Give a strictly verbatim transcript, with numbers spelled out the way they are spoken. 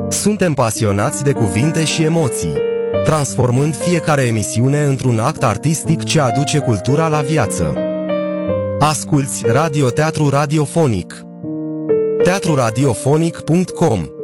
Suntem pasionați de cuvinte și emoții, transformând fiecare emisiune într-un act artistic ce aduce cultura la viață. Asculți Radioteatru Radiofonic. teatru radiofonic punct com